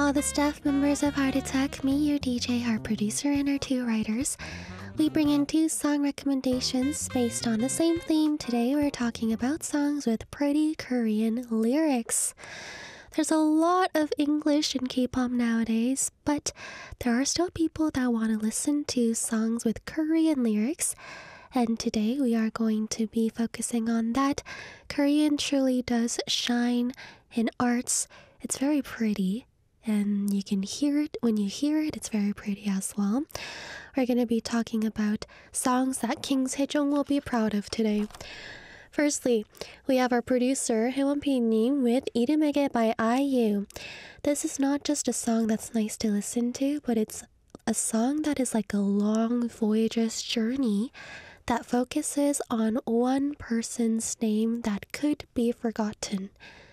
all the staff members of Heart Attack, me, your DJ, our producer, and our two writers. We bring in two song recommendations based on the same theme. Today we're talking about songs with pretty Korean lyrics. There's a lot of English in K-pop nowadays, but there are still people that want to listen to songs with Korean lyrics. And today we are going to be focusing on that. Korean truly does shine in arts. It's very pretty, and you can hear it when you hear it. It's very pretty as well. We're going to be talking about songs that King Sejong will be proud of today. Firstly, we have our producer, Haewon-P-님, with 이름에게 by IU. This is not just a song that's nice to listen to, but it's a song that is like a long voyager's journey that focuses on one person's name that could be forgotten.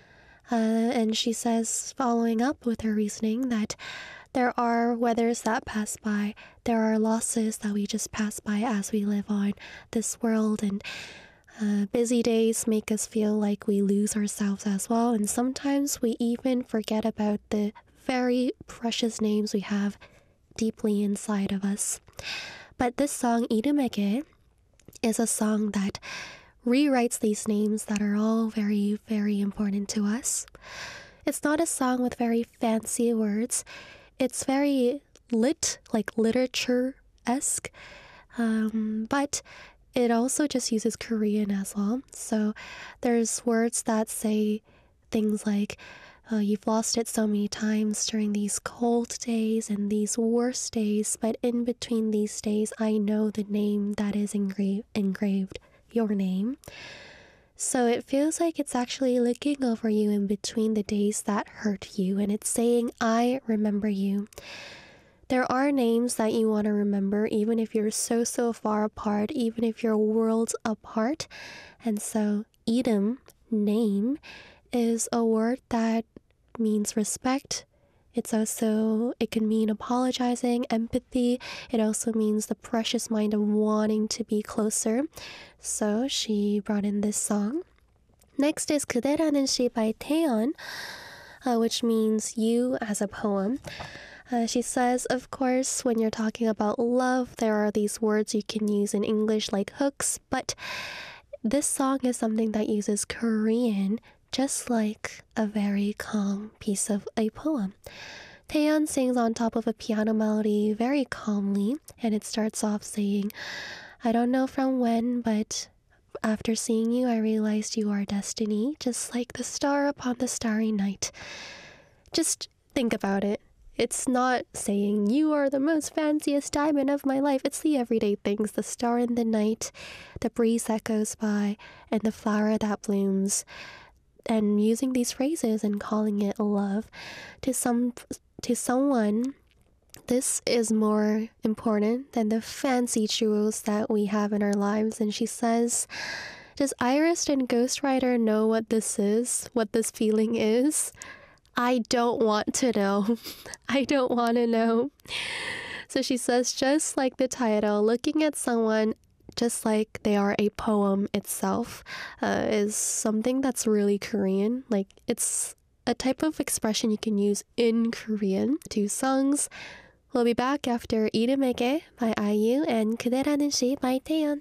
And she says, following up with her reasoning, that there are weathers that pass by, there are losses that we just pass by as we live on this world, and busy days make us feel like we lose ourselves as well, and sometimes we even forget about the very precious names we have deeply inside of us. But this song, 이름에게, is a song that rewrites these names that are all very, very important to us. It's not a song with very fancy words. It's very lit, like literature-esque, but it also just uses Korean as well. So there's words that say things like, you've lost it so many times during these cold days and these worst days, but in between these days, I know the name that is engraved, your name. So it feels like it's actually looking over you in between the days that hurt you, and it's saying, I remember you. There are names that you want to remember, even if you're so far apart, even if you're worlds apart. And so, 이름, name, is a word that means respect. It can mean apologizing, empathy. It also means the precious mind of wanting to be closer. So she brought in this song. Next is 그대라는 시 by Taeyeon, which means you as a poem. She says, of course, when you're talking about love, there are these words you can use in English like hooks, but this song is something that uses Korean just like a very calm piece of a poem. Taeyeon sings on top of a piano melody very calmly, and it starts off saying, I don't know from when, but after seeing you, I realized you are destiny, just like the star upon the starry night. Just think about it. It's not saying you are the most fanciest diamond of my life. It's the everyday things, the star in the night, the breeze that goes by, and the flower that blooms. And using these phrases and calling it love to someone, this is more important than the fancy jewels that we have in our lives. And she says, does Iris and Ghostwriter know what this is, what this feeling is? I don't want to know. I don't want to know. So she says, just like the title, looking at someone just like they are a poem itself, is something that's really Korean. Like, it's a type of expression you can use in Korean. Two songs. We'll be back after 이름에게 by IU and 그대라는 시 by Taeyeon.